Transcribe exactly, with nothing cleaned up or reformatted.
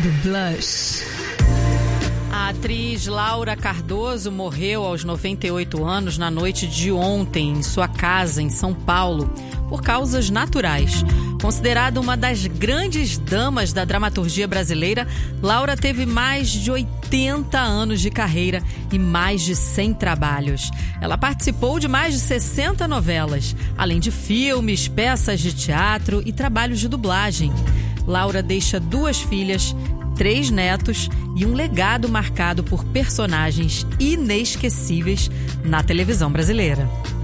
do Blush. A atriz Laura Cardoso morreu aos noventa e oito anos na noite de ontem em sua casa em São Paulo, por causas naturais. Considerada uma das grandes damas da dramaturgia brasileira, Laura teve mais de oitenta anos de carreira e mais de cem trabalhos. Ela participou de mais de sessenta novelas, além de filmes, peças de teatro e trabalhos de dublagem. Laura deixa duas filhas, três netos e um legado marcado por personagens inesquecíveis na televisão brasileira.